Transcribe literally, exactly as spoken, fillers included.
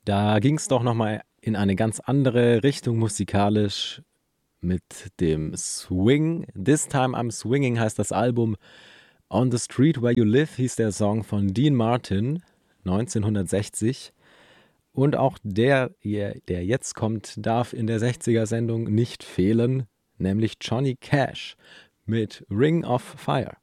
Da ging es doch nochmal in eine ganz andere Richtung musikalisch mit dem Swing. This Time I'm Swinging heißt das Album. On the Street Where You Live hieß der Song von Dean Martin neunzehnhundertsechzig. Und auch der, der jetzt kommt, darf in der sechziger-Sendung nicht fehlen, nämlich Johnny Cash mit Ring of Fire.